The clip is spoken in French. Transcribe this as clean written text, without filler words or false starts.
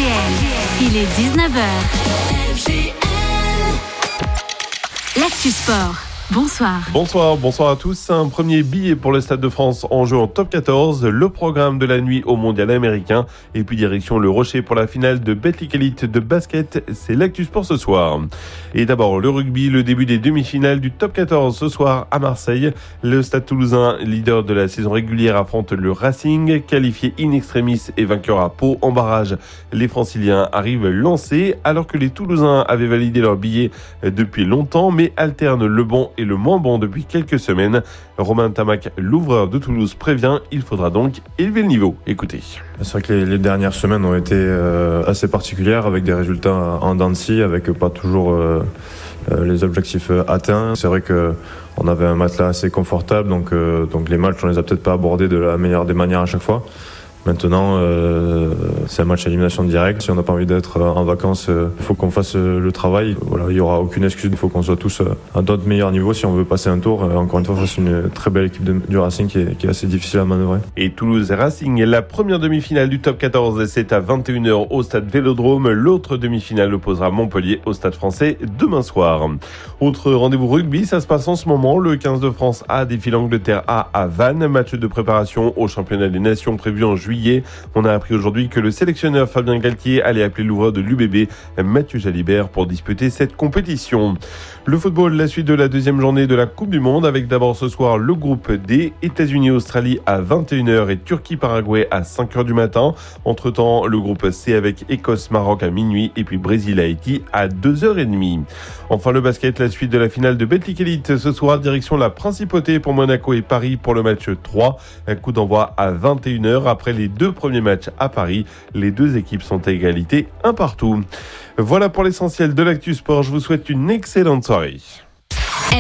Il est 19h. L'Actu Sport. Bonsoir à tous. Un premier billet pour le Stade de France en jeu en top 14. Le programme de la nuit au mondial américain. Et puis direction le Rocher pour la finale de Betclic Elite de basket. C'est l'Actu Sport ce soir. Et d'abord le rugby, le début des demi-finales du top 14 ce soir à Marseille. Le Stade Toulousain, leader de la saison régulière, affronte le Racing. Qualifié in extremis et vainqueur à Pau en barrage. Les Franciliens arrivent lancés alors que les Toulousains avaient validé leur billet depuis longtemps mais alternent le bon et le moins bon depuis quelques semaines. Romain Tamac, l'ouvreur de Toulouse, prévient, il faudra donc élever le niveau. Écoutez. C'est vrai que les dernières semaines ont été assez particulières avec des résultats en dents de scie, avec pas toujours les objectifs atteints. C'est vrai que on avait un matelas assez confortable, donc les matchs on les a peut-être pas abordés de la meilleure des manières à chaque fois. Maintenant, c'est un match à élimination directe. Si on n'a pas envie d'être en vacances, il faut qu'on fasse le travail. Voilà, il n'y aura aucune excuse. Il faut qu'on soit tous à notre meilleur niveau si on veut passer un tour. Encore une fois, face à une très belle équipe du Racing qui est assez difficile à manœuvrer. Et Toulouse Racing, la première demi-finale du top 14, c'est à 21h au stade Vélodrome. L'autre demi-finale opposera Montpellier au stade français demain soir. Autre rendez-vous rugby, ça se passe en ce moment. Le 15 de France A défie l'Angleterre A à Vannes. Match de préparation au championnat des nations prévu en juillet. On a appris aujourd'hui que le sélectionneur Fabien Galtier allait appeler l'ouvreur de l'UBB, Mathieu Jalibert, pour disputer cette compétition. Le football, la suite de la deuxième journée de la Coupe du Monde, avec d'abord ce soir le groupe D, États-Unis-Australie à 21h et Turquie-Paraguay à 5h du matin. Entre-temps, le groupe C avec Écosse-Maroc à minuit et puis Brésil-Haïti à 2h30. Enfin le basket, la suite de la finale de Betclic Elite ce soir, direction la Principauté pour Monaco et Paris pour le match 3. Un coup d'envoi à 21h après les deux premiers matchs à Paris. Les deux équipes sont à égalité, un partout. Voilà pour l'essentiel de l'Actu Sport. Je vous souhaite une excellente soirée.